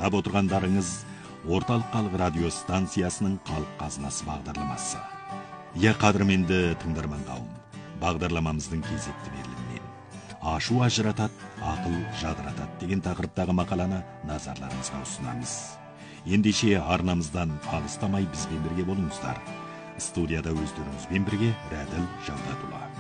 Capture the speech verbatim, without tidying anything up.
тыңдап отырғандарыңыз Орталық халық радио станциясының халық қазынасы бағдарламасы. Иә, қадірменді тыңдарман қауым, бағдарламамыздың кезекті берілімінен ашу ажыратады, ақыл жадыратады деген тақырыптағы мақаланы назарларыңызға ұсынамыз. Ендеше арнамыздан алыстамай бізбен бірге болыңыздар. Студияда өздеріңізбен бірге Рәділ Жаудатұлы.